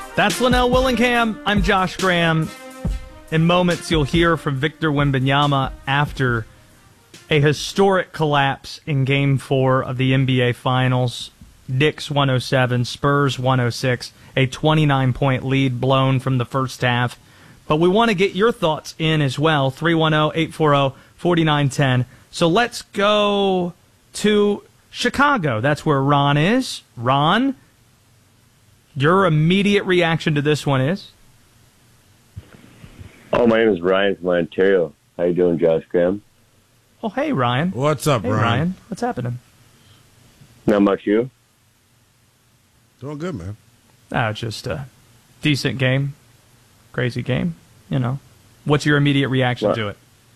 That's Linnell Willingham. I'm Josh Graham. In moments, you'll hear from Victor Wembanyama after a historic collapse in Game 4 of the NBA Finals. Knicks 107, Spurs 106, a 29-point lead blown from the first half. But we want to get your thoughts in as well, 310-840-4910. So let's go to Chicago. That's where Ron is. Ron, your immediate reaction to this one is? Oh, my name is Ryan from Ontario. How you doing, Josh Graham? Oh, hey, Ryan. What's up, hey, Ryan? What's happening? Not much, you? Doing good, man. Just a decent game. Crazy game, you know. What's your immediate reaction to it?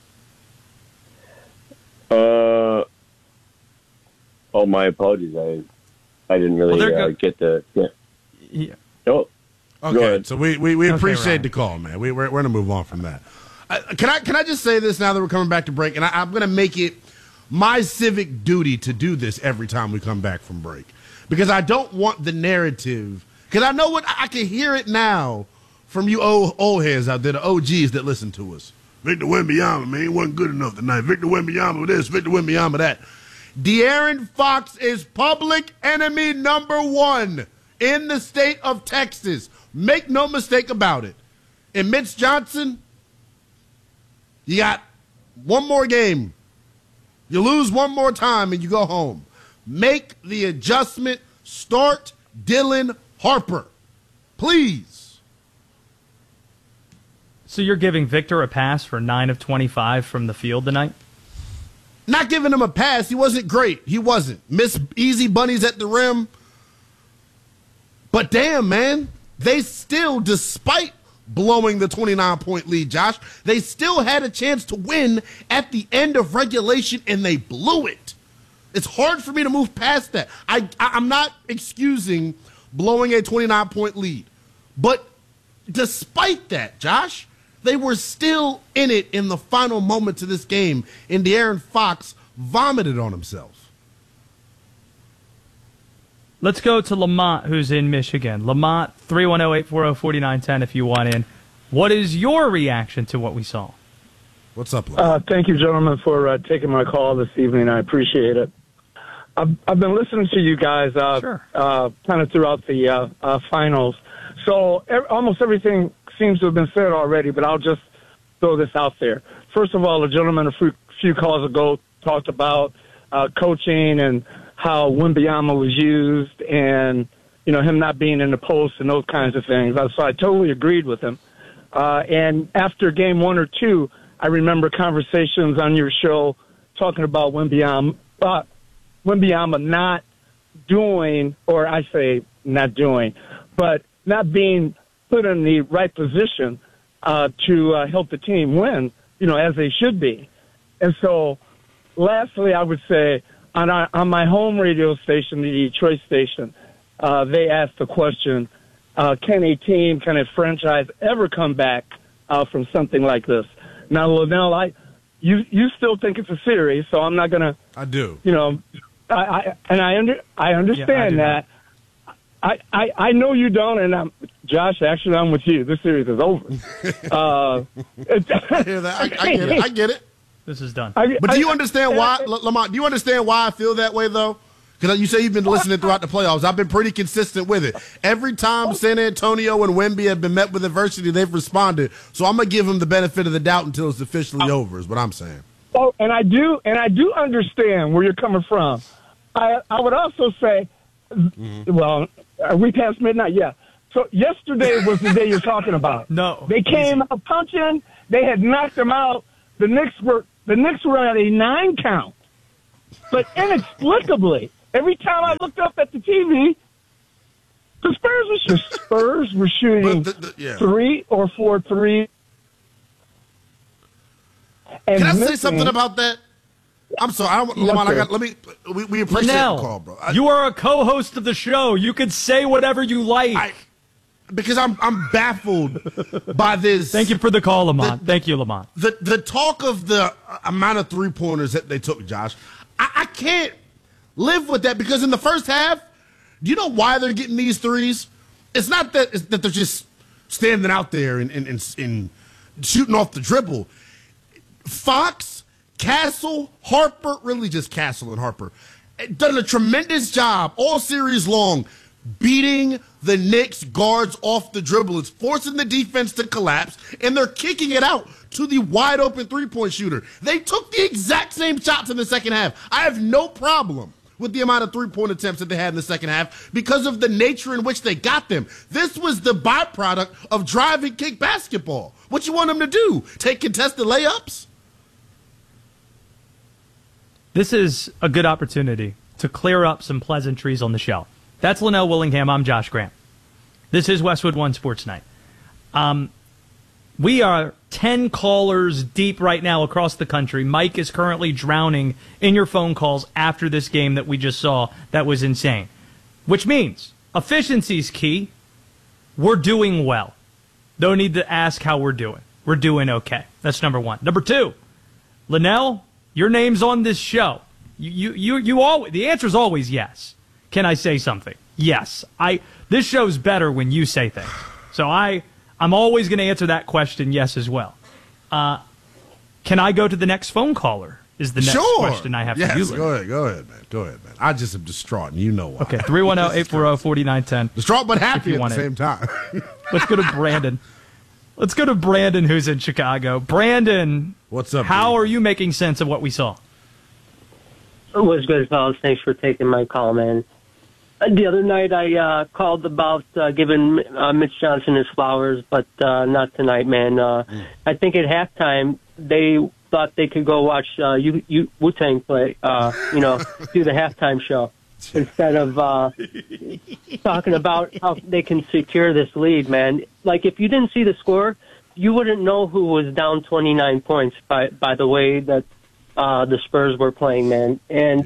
Oh, my apologies. I didn't really get the... Yeah. Oh, okay, so we appreciate Ryan. the call, man. We're going to move on from that. Can I just say this now that we're coming back to break? And I'm going to make it my civic duty to do this every time we come back from break. Because I don't want the narrative. Because I know what I can hear it now from you old heads out there, the OGs that listen to us. Victor Wembanyama, man, he wasn't good enough tonight. Victor Wembanyama this, Victor Wembanyama that. De'Aaron Fox is public enemy number one in the state of Texas. Make no mistake about it. And Mitch Johnson, you got one more game. You lose one more time and you go home. Make the adjustment. Start Dylan Harper. Please. So you're giving Victor a pass for 9 of 25 from the field tonight? Not giving him a pass. He wasn't great. He wasn't. Missed easy bunnies at the rim. But damn, man, they still, despite blowing the 29-point lead, Josh, they still had a chance to win at the end of regulation, and they blew it. It's hard for me to move past that. I'm not excusing blowing a 29-point lead. But despite that, Josh, they were still in it in the final moments of this game, and De'Aaron Fox vomited on himself. Let's go to Lamont, who's in Michigan. Lamont, 310-840-4910 if you want in. What is your reaction to what we saw? What's up, Lamont? Thank you, gentlemen, for taking my call this evening. I appreciate it. I've been listening to you guys kind of throughout the finals. So almost everything seems to have been said already, but I'll just throw this out there. First of all, the gentleman a few calls ago talked about coaching and how Wembanyama was used and, you know, him not being in the post and those kinds of things. So I totally agreed with him. And after game 1 or 2, I remember conversations on your show talking about Wembanyama not doing, or I say not doing, but not being put in the right position to help the team win, you know, as they should be. And so lastly, I would say on my home radio station, the Detroit station, they asked the question, can a franchise ever come back from something like this? Now, Linnell, you still think it's a series, so I'm not going to. I do. You know, I understand that. I know you don't, and Josh, actually, I'm with you. This series is over. I hear that. I get it. This is done. But do you understand why, Lamont? Do you understand why I feel that way, though? Because you say you've been listening throughout the playoffs. I've been pretty consistent with it. Every time San Antonio and Wemby have been met with adversity, they've responded. So I'm gonna give them the benefit of the doubt until it's officially over. Is what I'm saying. Oh, and I do understand where you're coming from. I would also say, well, are we past midnight? Yeah. So yesterday was the day you're talking about. No, they came out punching. They had knocked them out. The Knicks were at a 9 count, but inexplicably, every time I looked up at the TV, the Spurs were shooting 3 or 4 threes. Can I say something about that? I'm sorry, we appreciate the call, bro. You are a co-host of the show. You can say whatever you like. Because I'm baffled by this. Thank you for the call, Lamont. Thank you, Lamont. The talk of the amount of three-pointers that they took, Josh, I can't live with that because in the first half, do you know why they're getting these threes? it's not that they're just standing out there and shooting off the dribble. Fox, Castle, Harper, really just Castle and Harper, done a tremendous job all series long beating the Knicks guards off the dribble. It's forcing the defense to collapse, and they're kicking it out to the wide-open three-point shooter. They took the exact same shots in the second half. I have no problem with the amount of three-point attempts that they had in the second half because of the nature in which they got them. This was the byproduct of drive and kick basketball. What you want them to do? Take contested layups? This is a good opportunity to clear up some pleasantries on the show. That's Linnell Willingham. I'm Josh Graham. This is Westwood One Sports Night. We are 10 callers deep right now across the country. Mike is currently drowning in your phone calls after this game that we just saw. That was insane. Which means efficiency's key. We're doing well. Don't need to ask how we're doing. We're doing okay. That's number one. Number two, Linnell, your name's on this show. You always, the answer is always yes. Can I say something? Yes. This show's better when you say things. So I'm always going to answer that question yes as well. Can I go to the next phone caller? Is the next question I have for you. Go ahead, man. I just am distraught, and you know why. Okay, 310-840-4910. Distraught but happy at the same time. Let's go to Brandon. Let's go to Brandon, who's in Chicago. Brandon, what's up? How are you making sense of what we saw? It was good, fellas. Thanks for taking my call, man. The other night I called about giving Mitch Johnson his flowers, but not tonight, man. I think at halftime they thought they could go watch Wu-Tang play, do the halftime show instead of talking about how they can secure this lead, man. Like, if you didn't see the score, you wouldn't know who was down 29 points by the way that the Spurs were playing, man. And,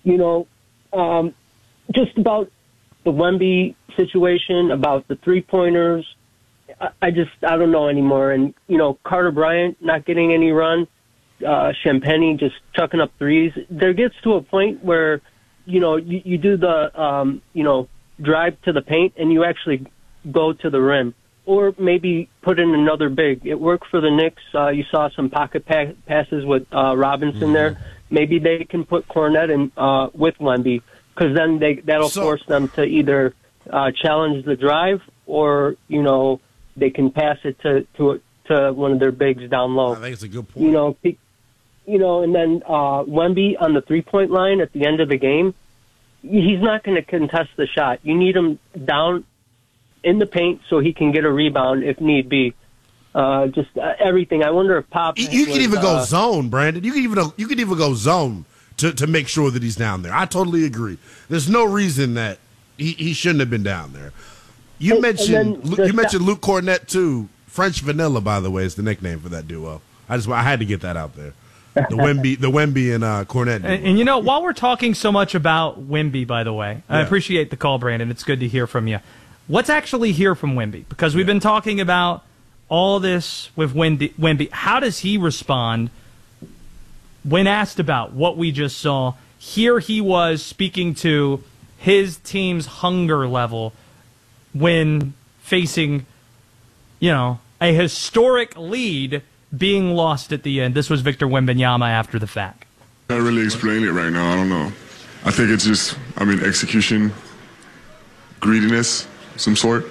just about the Wemby situation, about the three-pointers, I don't know anymore. And, Carter Bryant not getting any run, Champagnie just chucking up threes. There gets to a point where, you do the, drive to the paint and you actually go to the rim. Or maybe put in another big. It worked for the Knicks. You saw some pocket passes with Robinson there. Maybe they can put Cornette in with Wemby, because then that'll force them to either challenge the drive or, they can pass it to one of their bigs down low. I think it's a good point. And then Wemby on the three-point line at the end of the game, he's not going to contest the shot. You need him down in the paint so he can get a rebound if need be. Everything. I wonder if Pop. You can even go zone, Brandon. You can even go zone to make sure that he's down there. I totally agree. There's no reason that he shouldn't have been down there. You mentioned Luke Cornette too. French Vanilla, by the way, is the nickname for that duo. I had to get that out there. The Wemby and Cornette duo. And while we're talking so much about Wemby, by the way, I appreciate the call, Brandon. It's good to hear from you. Let's actually hear from Wemby, because we've been talking about all this with Wemby. How does he respond when asked about what we just saw? Here he was speaking to his team's hunger level when facing, a historic lead being lost at the end. This was Victor Wembanyama after the fact. I can't really explain it right now. I don't know. I think it's just, execution, greediness, some sort.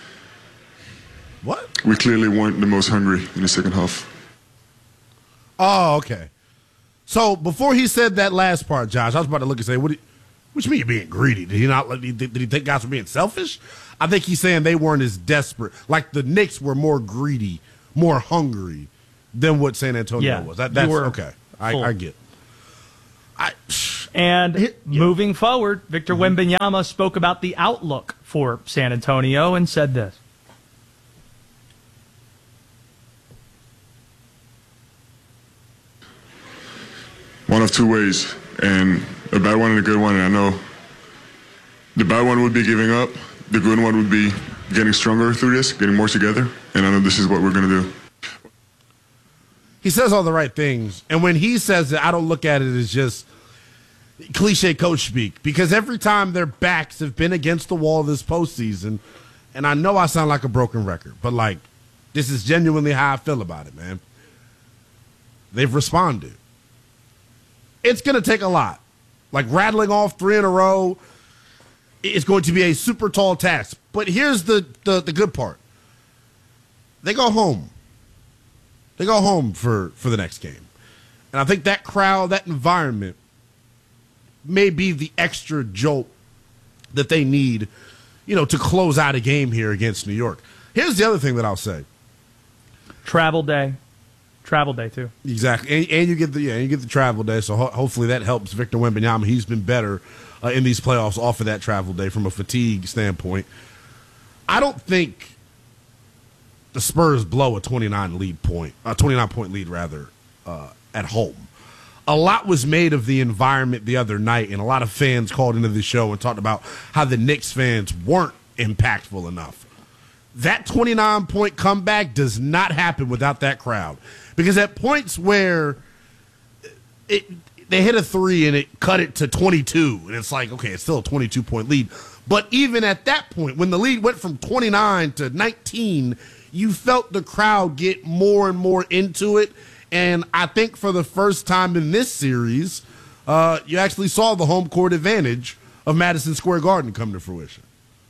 What? We clearly weren't the most hungry in the second half. Oh, okay. So before he said that last part, Josh, I was about to look and say, what do you mean you're being greedy? Did he think guys were being selfish? I think he's saying they weren't as desperate. Like the Knicks were more greedy, more hungry than what San Antonio was. That's okay. I get it. Moving forward, Victor Wembanyama spoke about the outlook for San Antonio and said this. One of two ways, and a bad one and a good one. And I know the bad one would be giving up. The good one would be getting stronger through this, getting more together. And I know this is what we're going to do. He says all the right things. And when he says it, I don't look at it as just cliche coach speak, because every time their backs have been against the wall this postseason, and I know I sound like a broken record, but like, this is genuinely how I feel about it, man. They've responded. It's going to take a lot. Like, rattling off 3 in a row is going to be a super tall task. But here's the good part. They go home. They go home for the next game. And I think that crowd, that environment, may be the extra jolt that they need, to close out a game here against New York. Here's the other thing that I'll say. Travel day too. Exactly, and you get the travel day. So hopefully that helps Victor Wembanyama. He's been better in these playoffs off of that travel day from a fatigue standpoint. I don't think the Spurs blow a 29-point lead at home. A lot was made of the environment the other night, and a lot of fans called into the show and talked about how the Knicks fans weren't impactful enough. That 29-point comeback does not happen without that crowd. Because at points where they hit a 3 and it cut it to 22, and it's like, okay, it's still a 22-point lead. But even at that point, when the lead went from 29 to 19, you felt the crowd get more and more into it. And I think for the first time in this series, you actually saw the home court advantage of Madison Square Garden come to fruition.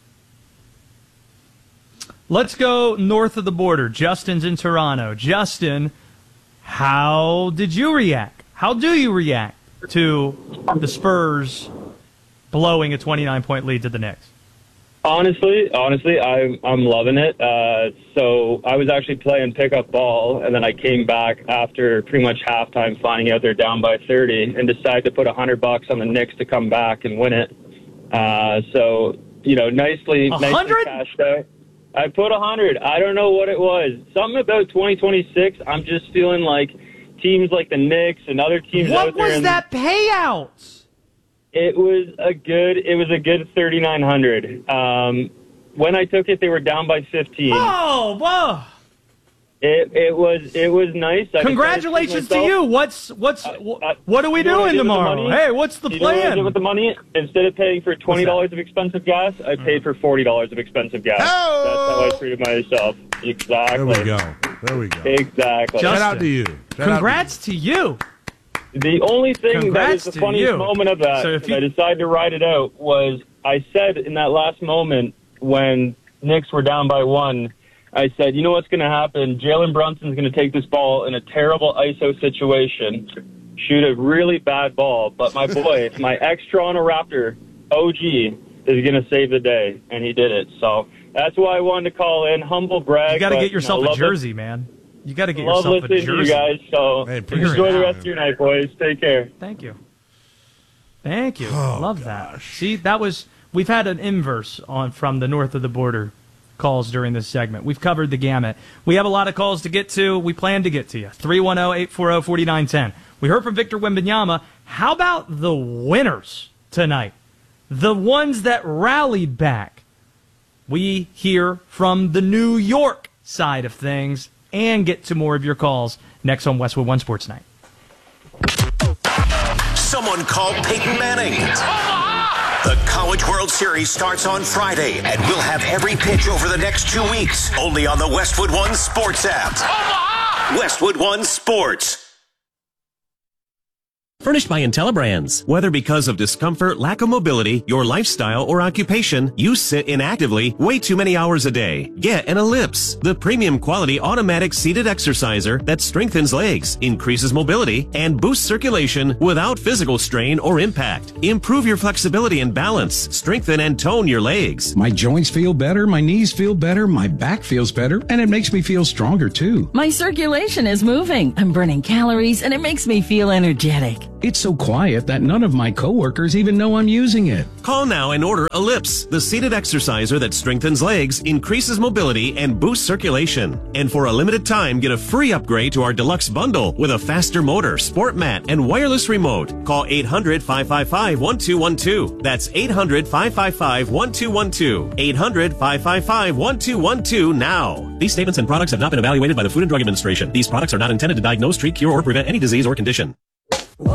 Let's go north of the border. Justin's in Toronto. Justin, how did you react? How do you react to the Spurs blowing a 29-point lead to the Knicks? Honestly, I'm loving it. So I was actually playing pickup ball, and then I came back after pretty much halftime, finding out they're down by 30, and decided to put $100 on the Knicks to come back and win it. So nicely cashed out. I put 100. I don't know what it was. Something about 2026. I'm just feeling like teams like the Knicks and other teams out there. What was that payout? It was a good 3,900. When I took it, they were down by 15. Oh, whoa! It was nice. Congratulations to you. What are we doing tomorrow? Hey, what's the plan? What I did with the money? Instead of paying for $20 of expensive gas, I paid for $40 of expensive gas. Oh! That's how I treated myself. Exactly. There we go. Exactly. Shout out to you. Congrats to you. The only thing that was the funniest moment of that, I decided to ride it out, was I said in that last moment when Knicks were down by 1, I said, you know what's going to happen? Jalen Brunson's going to take this ball in a terrible ISO situation, shoot a really bad ball, but my boy, my ex-Toronto Raptor, OG, is going to save the day, and he did it. So that's why I wanted to call in, humble brag. You got to get yourself a jersey, man. You got to get yourself a jersey. Love listening to you guys, so enjoy the rest of your night, boys. Take care. Thank you. Love that. See, we've had an inverse from the north of the border calls during this segment. We've covered the gamut. We have a lot of calls to get to. We plan to get to you. 310-840-4910. We heard from Victor Wembanyama. How about the winners tonight? The ones that rallied back. We hear from the New York side of things and get to more of your calls next on Westwood One Sports Night. Someone called Peyton Manning. The College World Series starts on Friday, and we'll have every pitch over the next 2 weeks, only on the Westwood One Sports app. Westwood One Sports. Furnished by IntelliBrands. Whether because of discomfort, lack of mobility, your lifestyle, or occupation, you sit inactively way too many hours a day. Get an Ellipse, the premium quality automatic seated exerciser that strengthens legs, increases mobility, and boosts circulation without physical strain or impact. Improve your flexibility and balance. Strengthen and tone your legs. My joints feel better, my knees feel better, my back feels better, and it makes me feel stronger too. My circulation is moving. I'm burning calories, and it makes me feel energetic. It's so quiet that none of my coworkers even know I'm using it. Call now and order Ellipse, the seated exerciser that strengthens legs, increases mobility, and boosts circulation. And for a limited time, get a free upgrade to our deluxe bundle with a faster motor, sport mat, and wireless remote. Call 800-555-1212. That's 800-555-1212. 800-555-1212 now. These statements and products have not been evaluated by the Food and Drug Administration. These products are not intended to diagnose, treat, cure, or prevent any disease or condition.